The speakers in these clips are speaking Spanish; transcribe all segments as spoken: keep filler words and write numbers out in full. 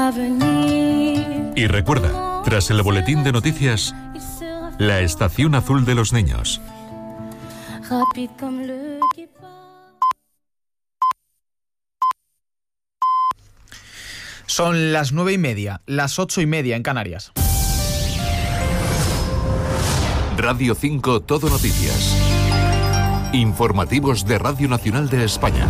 Y recuerda, tras el boletín de noticias, la estación azul de los niños. Son las nueve y media, las ocho y media en Canarias. Radio cinco Todo Noticias. Informativos de Radio Nacional de España.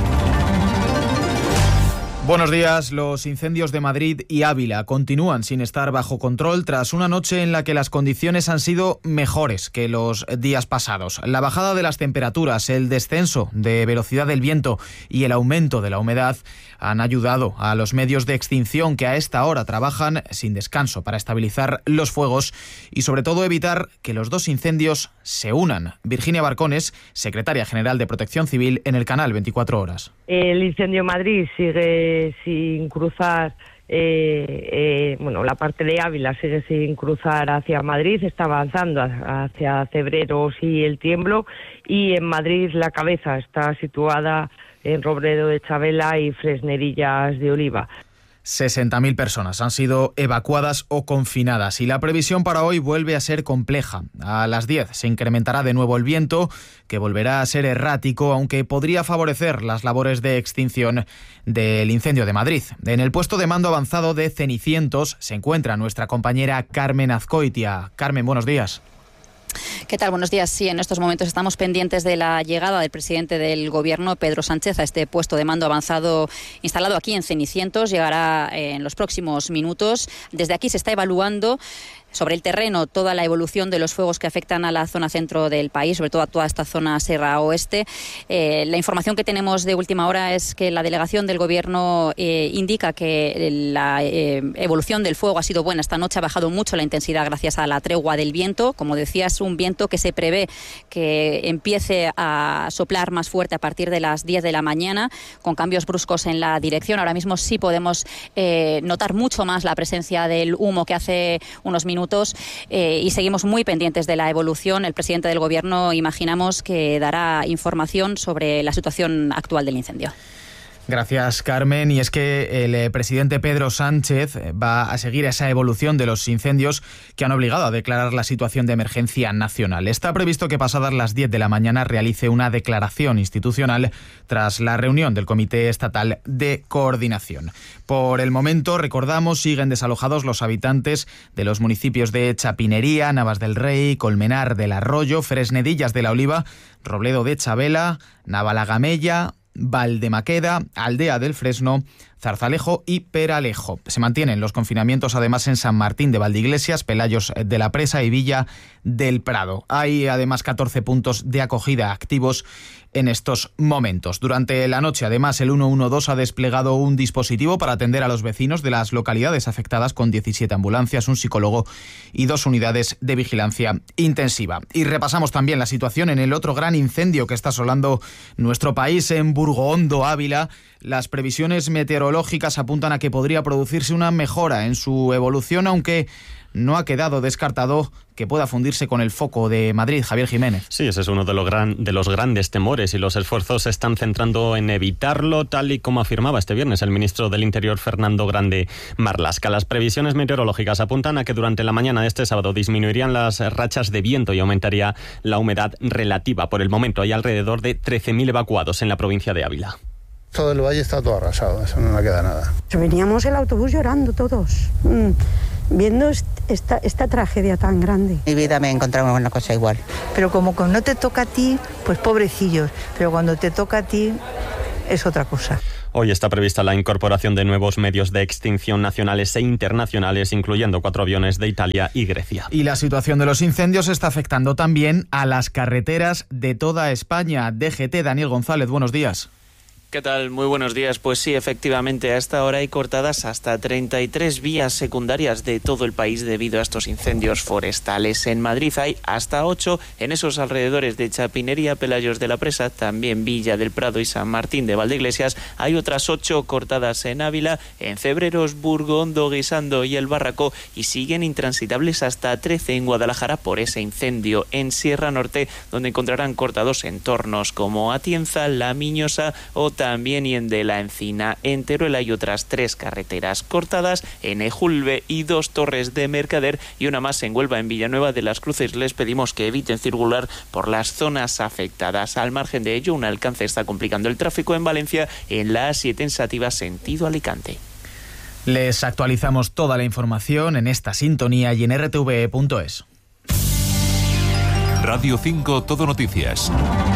Buenos días. Los incendios de Madrid y Ávila continúan sin estar bajo control tras una noche en la que las condiciones han sido mejores que los días pasados. La bajada de las temperaturas, el descenso de velocidad del viento y el aumento de la humedad han ayudado a los medios de extinción que a esta hora trabajan sin descanso para estabilizar los fuegos y sobre todo evitar que los dos incendios se unan. Virginia Barcones, secretaria general de Protección Civil en el canal veinticuatro horas. El incendio en Madrid sigue sin cruzar, eh, eh, bueno, la parte de Ávila sigue sin cruzar hacia Madrid, está avanzando hacia Cebreros y El Tiemblo, y en Madrid la cabeza está situada en Robledo de Chabela y Fresnerillas de Oliva. sesenta mil personas han sido evacuadas o confinadas y la previsión para hoy vuelve a ser compleja. A las diez se incrementará de nuevo el viento, que volverá a ser errático, aunque podría favorecer las labores de extinción del incendio de Madrid. En el puesto de mando avanzado de Cenicientos se encuentra nuestra compañera Carmen Azcoitia. Carmen, buenos días. ¿Qué tal? Buenos días. Sí, en estos momentos estamos pendientes de la llegada del presidente del Gobierno, Pedro Sánchez, a este puesto de mando avanzado instalado aquí en Cenicientos. Llegará en los próximos minutos. Desde aquí se está evaluando sobre el terreno toda la evolución de los fuegos que afectan a la zona centro del país, sobre todo a toda esta zona Sierra Oeste. Eh, la información que tenemos de última hora es que la delegación del Gobierno eh, indica que la eh, evolución del fuego ha sido buena. Esta noche ha bajado mucho la intensidad gracias a la tregua del viento. Como decías, un viento que se prevé que empiece a soplar más fuerte a partir de las diez de la mañana, con cambios bruscos en la dirección. Ahora mismo sí podemos eh, notar mucho más la presencia del humo que hace unos minutos. Eh, y seguimos muy pendientes de la evolución. El presidente del Gobierno, imaginamos, que dará información sobre la situación actual del incendio. Gracias, Carmen. Y es que el presidente Pedro Sánchez va a seguir esa evolución de los incendios que han obligado a declarar la situación de emergencia nacional. Está previsto que pasadas las diez de la mañana realice una declaración institucional tras la reunión del Comité Estatal de Coordinación. Por el momento, recordamos, siguen desalojados los habitantes de los municipios de Chapinería, Navas del Rey, Colmenar del Arroyo, Fresnedillas de la Oliva, Robledo de Chabela, Navalagamella, Valdemaqueda, Aldea del Fresno, Zarzalejo y Peralejo. Se mantienen los confinamientos además en San Martín de Valdeiglesias, Pelayos de la Presa y Villa del Prado. Hay además catorce puntos de acogida activos en estos momentos. Durante la noche, además, el ciento doce ha desplegado un dispositivo para atender a los vecinos de las localidades afectadas con diecisiete ambulancias, un psicólogo y dos unidades de vigilancia intensiva. Y repasamos también la situación en el otro gran incendio que está asolando nuestro país, en Burgoondo, Ávila. Las previsiones meteorológicas apuntan a que podría producirse una mejora en su evolución, aunque no ha quedado descartado que pueda fundirse con el foco de Madrid. Javier Jiménez. Sí, ese es uno de los, gran, de los grandes temores y los esfuerzos se están centrando en evitarlo, tal y como afirmaba este viernes el ministro del Interior, Fernando Grande Marlaska. Las previsiones meteorológicas apuntan a que durante la mañana de este sábado disminuirían las rachas de viento y aumentaría la humedad relativa. Por el momento hay alrededor de trece mil evacuados en la provincia de Ávila. Todo el valle está todo arrasado, eso no queda nada. Veníamos el autobús llorando todos, mmm, viendo esta, esta tragedia tan grande. En mi vida me he encontrado una cosa igual. Pero como no te toca a ti, pues pobrecillos, pero cuando te toca a ti es otra cosa. Hoy está prevista la incorporación de nuevos medios de extinción nacionales e internacionales, incluyendo cuatro aviones de Italia y Grecia. Y la situación de los incendios está afectando también a las carreteras de toda España. D G T, Daniel González, buenos días. ¿Qué tal? Muy buenos días. Pues sí, efectivamente, a esta hora hay cortadas hasta treinta y tres vías secundarias de todo el país debido a estos incendios forestales. En Madrid hay hasta ocho, en esos alrededores de Chapinería, Pelayos de la Presa, también Villa del Prado y San Martín de Valdeiglesias. Hay otras ocho cortadas en Ávila, en Cebreros, Burgoondo, Guisando y El Barraco, y siguen intransitables hasta trece en Guadalajara por ese incendio. En Sierra Norte, donde encontrarán cortados entornos como Atienza, La Miñosa o también y en De la Encina. En Teruel hay otras tres carreteras cortadas, en Ejulbe y dos torres de Mercader y una más en Huelva. En Villanueva de las Cruces les pedimos que eviten circular por las zonas afectadas. Al margen de ello, un alcance está complicando el tráfico en Valencia en la A siete en Sativa sentido Alicante. Les actualizamos toda la información en esta sintonía y en r t v e punto es. Radio cinco Todo Noticias.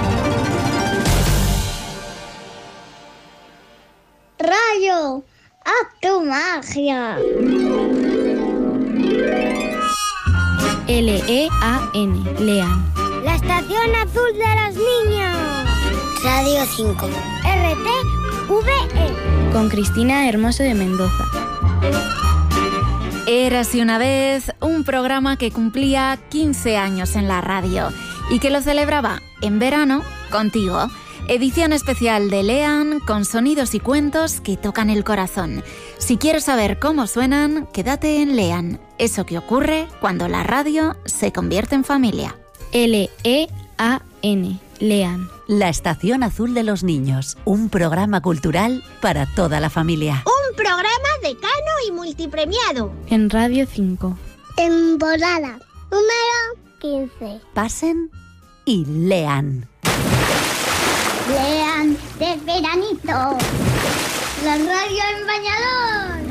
Rayo, haz tu magia. L E A N, Lean. La estación azul de los niños. Radio cinco. R T V E. Con Cristina Hermoso de Mendoza. Érase una vez un programa que cumplía quince años en la radio y que lo celebraba en verano contigo. Edición especial de Lean con sonidos y cuentos que tocan el corazón. Si quieres saber cómo suenan, quédate en Lean. Eso que ocurre cuando la radio se convierte en familia. L E A N, Lean. La Estación Azul de los Niños, un programa cultural para toda la familia. Un programa decano y multipremiado. En Radio cinco. Temporada número quince. Pasen y lean. Lean de veranito. La radio en bañador.